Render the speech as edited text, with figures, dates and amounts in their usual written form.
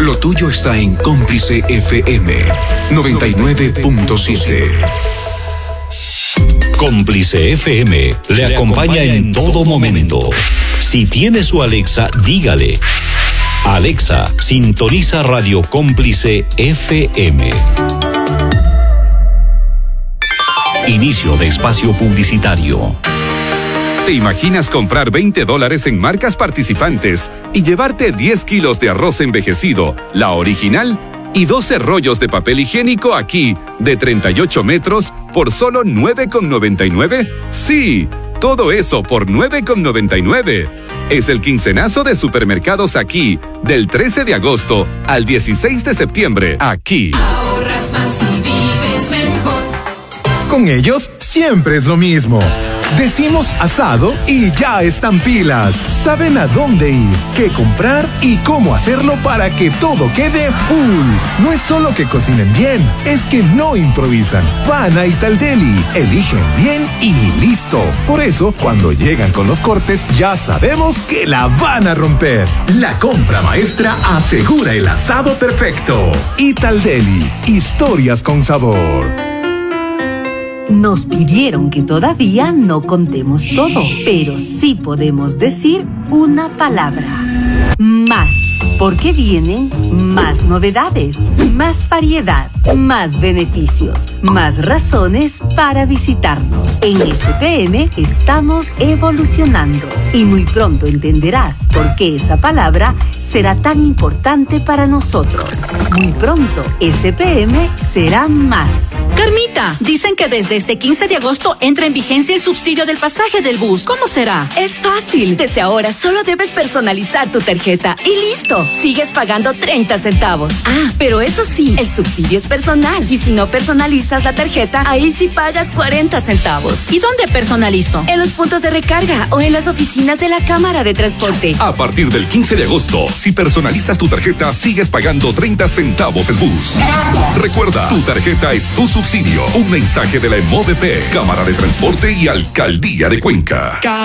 Lo tuyo está en Cómplice FM 99.7. Cómplice FM le acompaña en todo momento. Si tiene su Alexa, dígale: Alexa, sintoniza Radio Cómplice FM. Inicio de espacio publicitario. ¿Te imaginas comprar $20 en marcas participantes y llevarte 10 kilos de arroz envejecido, la original, y 12 rollos de papel higiénico aquí, de 38 metros, por solo $9,99? Sí, todo eso por $9,99. Es el quincenazo de Supermercados Aquí, del 13 de agosto al 16 de septiembre, aquí. Ahorras más y vives mejor. Con ellos siempre es lo mismo. Decimos asado y ya están pilas. Saben a dónde ir, qué comprar y cómo hacerlo para que todo quede full. No es solo que cocinen bien, es que no improvisan. Van a Italdeli, eligen bien y listo. Por eso, cuando llegan con los cortes, ya sabemos que la van a romper. La compra maestra asegura el asado perfecto. Italdeli, historias con sabor. Nos pidieron que todavía no contemos todo, pero sí podemos decir una palabra: más, porque vienen más novedades, más variedad, más beneficios, más razones para visitarnos. En SPM estamos evolucionando y muy pronto entenderás por qué esa palabra será tan importante para nosotros. Muy pronto, SPM será más. Carmita, dicen que desde este 15 de agosto entra en vigencia el subsidio del pasaje del bus. ¿Cómo será? Es fácil. Desde ahora solo debes personalizar tu tarjeta y listo. Sigues pagando 30 centavos. Ah, pero eso sí, el subsidio es personal. Y si no personalizas la tarjeta, ahí sí pagas 40 centavos. ¿Y dónde personalizo? En los puntos de recarga o en las oficinas de la Cámara de Transporte. A partir del 15 de agosto, si personalizas tu tarjeta, sigues pagando 30 centavos el bus. Recuerda, tu tarjeta es tu subsidio. Un mensaje de la MOVP, Cámara de Transporte y Alcaldía de Cuenca.